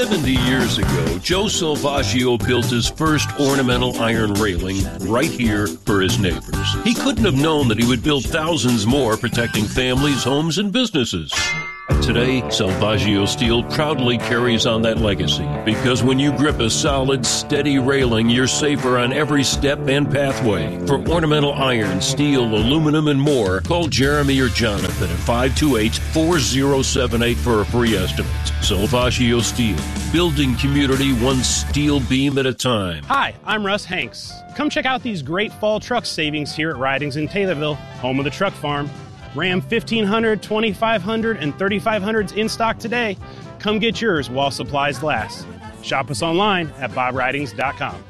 70 years ago, Joe Salvaggio built his first ornamental iron railing right here for his neighbors. He couldn't have known that he would build thousands more, protecting families, homes, and businesses. Today, Salvaggio Steel proudly carries on that legacy, because when you grip a solid, steady railing, you're safer on every step and pathway. For ornamental iron, steel, aluminum, and more, call Jeremy or Jonathan at 528-4078 for a free estimate. Salvaggio Steel, building community one steel beam at a time. Hi, I'm Russ Hanks. Come check out these great fall truck savings here at Ridings in Taylorville, home of the truck farm. Ram 1500, 2500, and 3500s in stock today. Come get yours while supplies last. Shop us online at bobridings.com.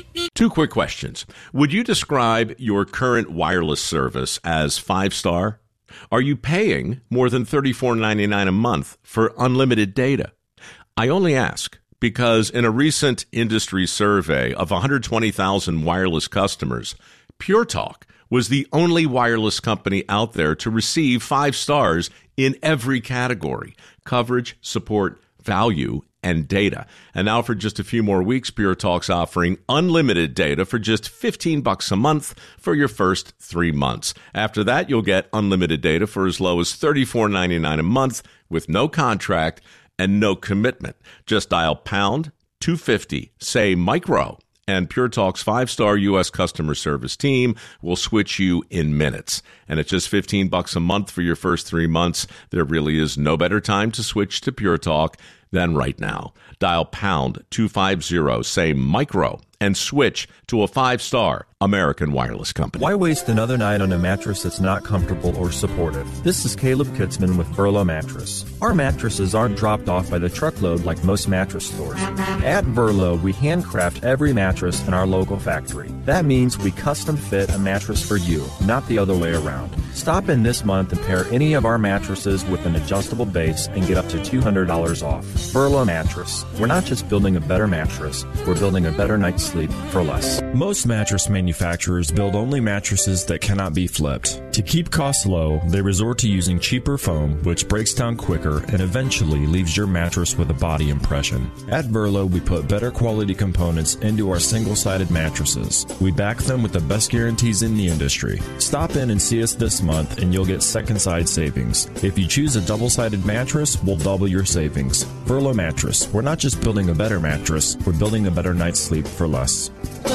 2 quick questions. Would you describe your current wireless service as 5-star? Are you paying more than $34.99 a month for unlimited data? I only ask because in a recent industry survey of 120,000 wireless customers, Pure Talk was the only wireless company out there to receive 5 stars in every category: coverage, support, value, and data. And now for just a few more weeks, Pure Talk's offering unlimited data for just $15 a month for your first 3 months. After that, you'll get unlimited data for as low as $34.99 a month with no contract and no commitment. Just dial pound 250, say micro, and Pure Talk's 5-star U.S. customer service team will switch you in minutes. And at just $15 a month for your first 3 months, there really is no better time to switch to Pure Talk than right now. Dial pound 250, say micro, and switch to a 5-star American wireless company. Why waste another night on a mattress that's not comfortable or supportive? This is Caleb Kitzman with Verlo Mattress. Our mattresses aren't dropped off by the truckload like most mattress stores. At Verlo, we handcraft every mattress in our local factory. That means we custom fit a mattress for you, not the other way around. Stop in this month and pair any of our mattresses with an adjustable base and get up to $200 off. Verlo Mattress. We're not just building a better mattress, we're building a better night's sleep for less. Most mattress manufacturers build only mattresses that cannot be flipped. To keep costs low, they resort to using cheaper foam, which breaks down quicker and eventually leaves your mattress with a body impression. At Verlo, we put better quality components into our single-sided mattresses. We back them with the best guarantees in the industry. Stop in and see us this month and you'll get second side savings. If you choose a double-sided mattress, we'll double your savings. Verlo Mattress. We're not just building a better mattress, we're building a better night's sleep for less.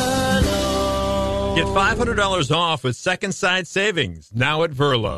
Get $500 off with second side savings now at Verlo.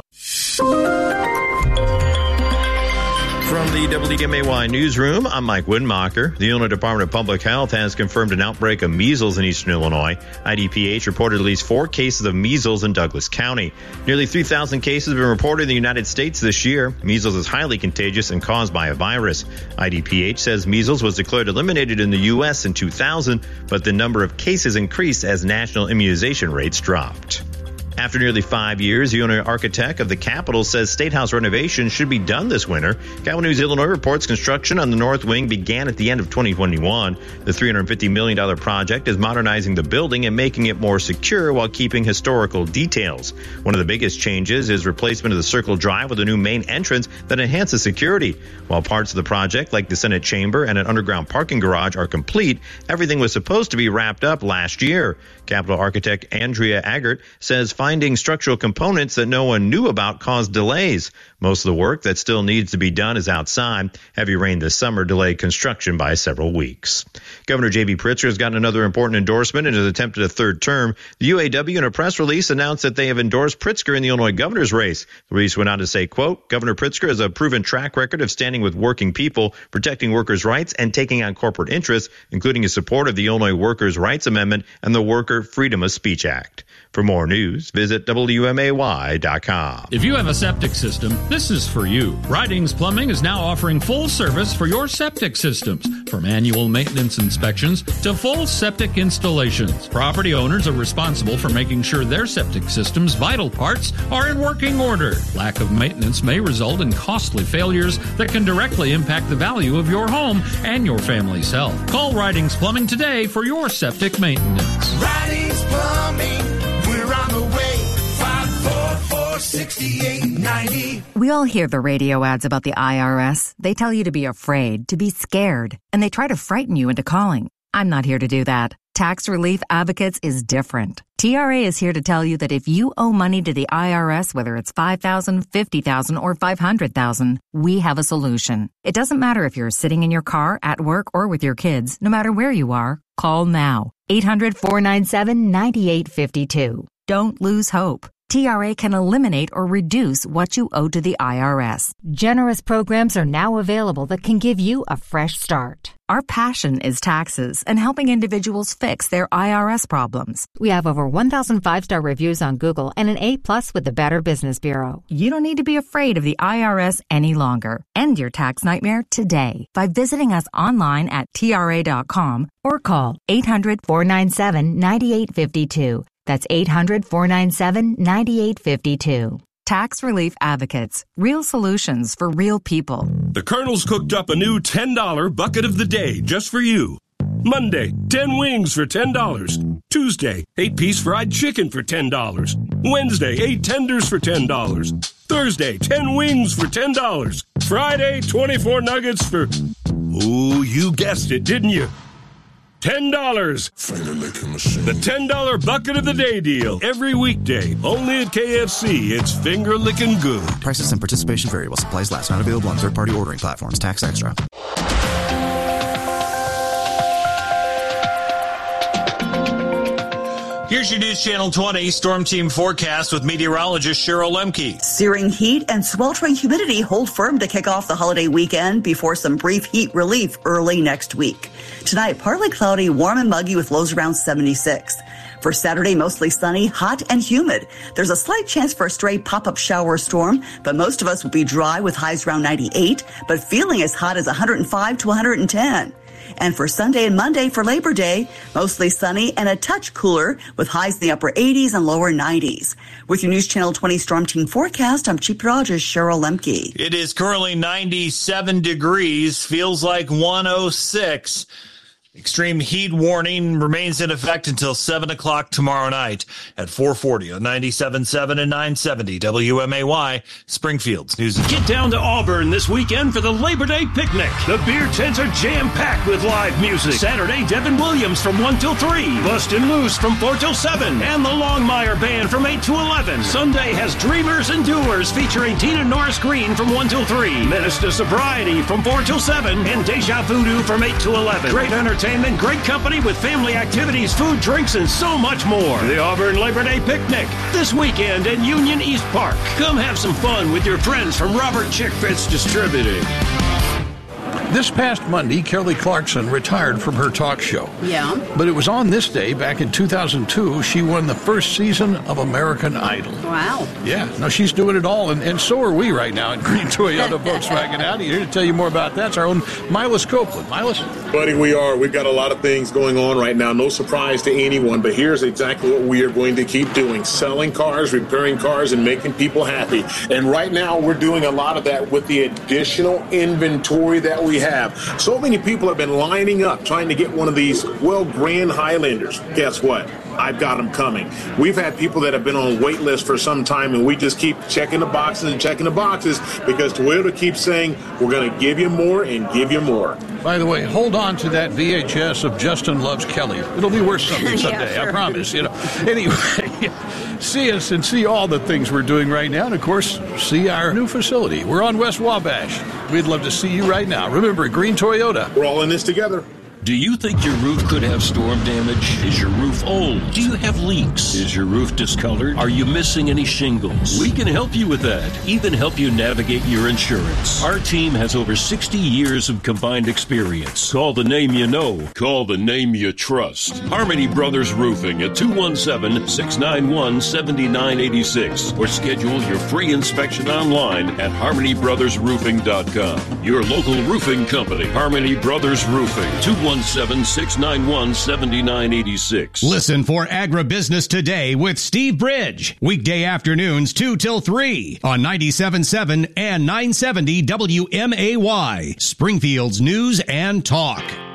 From the WDMAY newsroom, I'm Mike Widenmacher. The Illinois Department of Public Health has confirmed an outbreak of measles in eastern Illinois. IDPH reported at least 4 cases of measles in Douglas County. Nearly 3,000 cases have been reported in the United States this year. Measles is highly contagious and caused by a virus. IDPH says measles was declared eliminated in the U.S. in 2000, but the number of cases increased as national immunization rates dropped. After nearly 5 years, the owner architect of the Capitol says State House renovation should be done this winter. Capital News Illinois reports construction on the North Wing began at the end of 2021. The $350 million project is modernizing the building and making it more secure while keeping historical details. One of the biggest changes is replacement of the Circle Drive with a new main entrance that enhances security. While parts of the project, like the Senate chamber and an underground parking garage, are complete, everything was supposed to be wrapped up last year. Capitol architect Andrea Aggert says finding structural components that no one knew about caused delays. Most of the work that still needs to be done is outside. Heavy rain this summer delayed construction by several weeks. Governor J.B. Pritzker has gotten another important endorsement in his attempt at a third term. The UAW, in a press release, announced that they have endorsed Pritzker in the Illinois governor's race. The release went on to say, quote, Governor Pritzker has a proven track record of standing with working people, protecting workers' rights, and taking on corporate interests, including his support of the Illinois Workers' Rights Amendment and the Worker Freedom of Speech Act. For more news, visit WMAY.com. If you have a septic system, this is for you. Ridings Plumbing is now offering full service for your septic systems, from annual maintenance inspections to full septic installations. Property owners are responsible for making sure their septic system's vital parts are in working order. Lack of maintenance may result in costly failures that can directly impact the value of your home and your family's health. Call Ridings Plumbing today for your septic maintenance. Ridings Plumbing, we're on the way. 544 46890. We all hear the radio ads about the IRS. They tell you to be afraid, to be scared, and they try to frighten you into calling. I'm not here to do that. Tax Relief Advocates is different. TRA is here to tell you that if you owe money to the IRS, whether it's $5,000, $50,000, or $500,000, we have a solution. It doesn't matter if you're sitting in your car, at work, or with your kids. No matter where you are, call now. 800-497-9852. Don't lose hope. TRA can eliminate or reduce what you owe to the IRS. Generous programs are now available that can give you a fresh start. Our passion is taxes and helping individuals fix their IRS problems. We have over 1,000 5-star reviews on Google and an A+ with the Better Business Bureau. You don't need to be afraid of the IRS any longer. End your tax nightmare today by visiting us online at TRA.com or call 800-497-9852. That's 800-497-9852. Tax Relief Advocates. Real solutions for real people. The Colonel's cooked up a new $10 bucket of the day just for you. Monday, 10 wings for $10. Tuesday, 8-piece fried chicken for $10. Wednesday, 8 tenders for $10. Thursday, 10 wings for $10. Friday, 24 nuggets for... Ooh, you guessed it, didn't you? $10. The $10 bucket of the day deal. Every weekday. Only at KFC. It's finger licking good. Prices and participation vary while supplies last. Not available on third-party ordering platforms. Tax extra. Here's your News Channel 20 Storm Team forecast with meteorologist Cheryl Lemke. Searing heat and sweltering humidity hold firm to kick off the holiday weekend before some brief heat relief early next week. Tonight, partly cloudy, warm and muggy with lows around 76. For Saturday, mostly sunny, hot and humid. There's a slight chance for a stray pop-up shower storm, but most of us will be dry with highs around 98, but feeling as hot as 105 to 110. And for Sunday and Monday for Labor Day, mostly sunny and a touch cooler with highs in the upper 80s and lower 90s. With your News Channel 20 Storm Team forecast, I'm Chief Meteorologist Cheryl Lemke. It is currently 97 degrees, feels like 106. Extreme heat warning remains in effect until 7 o'clock tomorrow night at 440 on 97.7 and 970 WMAY, Springfield's News. Get down to Auburn this weekend for the Labor Day picnic. The beer tents are jam-packed with live music. Saturday, Devin Williams from 1 till 3. Bustin' Loose from 4 till 7. And the Longmire Band from 8 to 11. Sunday has Dreamers and Doers featuring Tina Norris Green from 1 till 3. Menace to Sobriety from 4 till 7. And Deja Voodoo from 8 to 11. Great entertainment, great company with family activities, food, drinks, and so much more. The Auburn Labor Day Picnic this weekend at Union East Park. Come have some fun with your friends from Robert Chick Fitz Distributing. This past Monday, Kelly Clarkson retired from her talk show. Yeah. But it was on this day, back in 2002, she won the first season of American Idol. Wow. Yeah. Now, she's doing it all, and so are we right now at Green Toyota Volkswagen Audi. Here to tell you more about that's our own Milas Copeland. Milas? Buddy, we are. We've got a lot of things going on right now. No surprise to anyone, but here's exactly what we are going to keep doing. Selling cars, repairing cars, and making people happy. And right now, we're doing a lot of that with the additional inventory that we have. So many people have been lining up trying to get one of these, Grand Highlanders. Guess what? I've got them coming. We've had people that have been on wait lists for some time, and we just keep checking the boxes and checking the boxes because Toyota keeps saying, we're going to give you more and give you more. By the way, hold on to that VHS of Justin Loves Kelly. It'll be worth something someday, Yeah, sure. I promise. Anyway, see us and see all the things we're doing right now, and of course, see our new facility. We're on West Wabash. We'd love to see you right now. Remember, Green Toyota. We're all in this together. Do you think your roof could have storm damage? Is your roof old? Do you have leaks? Is your roof discolored? Are you missing any shingles? We can help you with that. Even help you navigate your insurance. Our team has over 60 years of combined experience. Call the name you know. Call the name you trust. Harmony Brothers Roofing at 217-691-7986 or schedule your free inspection online at harmonybrothersroofing.com. Your local roofing company, Harmony Brothers Roofing, 217-691-7986. Listen for Agribusiness Today with Steve Bridge. Weekday afternoons 2 till 3 on 97.7 and 970 WMAY. Springfield's News and Talk.